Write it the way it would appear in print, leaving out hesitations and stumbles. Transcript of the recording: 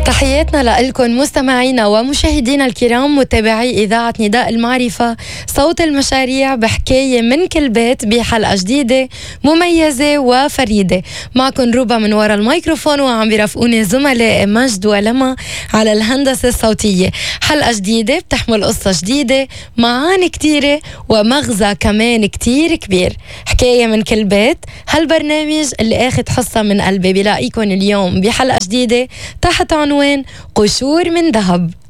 تحياتنا لكم مستمعينا ومشاهدينا الكرام، متابعي إذاعة نداء المعرفة صوت المشاريع بحكاية من كل بيت بحلقة جديدة مميزة وفريدة. معكم روبا من وراء الميكروفون، وعم بيرافقوني زملاء مجد ولما على الهندسة الصوتية. حلقة جديدة بتحمل قصة جديدة، معاني كتيرة ومغزى كمان كتير كبير. حكاية من كل بيت، هالبرنامج اللي اخد حصة من قلبي بلاقيكم اليوم بحلقة جديدة تحت عنوان قشور من ذهب.